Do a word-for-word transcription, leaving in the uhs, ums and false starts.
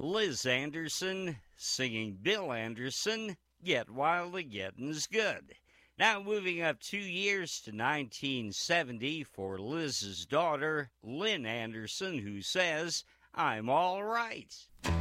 Liz Anderson singing Bill Anderson, Get While the Gettin's Good. Now moving up two years to nineteen seventy for Liz's daughter, Lynn Anderson, who says, I'm all right.